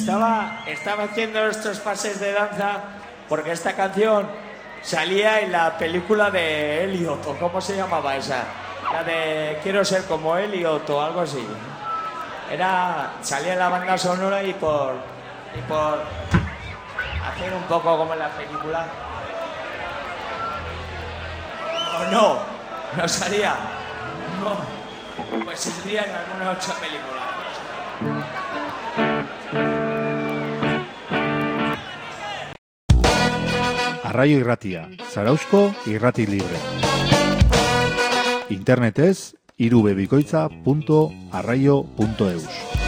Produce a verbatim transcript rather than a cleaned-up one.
estaba, estaba haciendo estos pases de danza porque esta canción salía en la película de Elliot, o ¿cómo se llamaba esa? La de Quiero ser como Elliot o algo así. Era, salía en la banda sonora y por, y por hacer un poco como en la película. ¿O no? ¿No salía? No. Pues salía en alguna otra película. Arraio Irratia, Zarauzko irrati libre. Internetez, irubebikoitza punto arraio punto eus.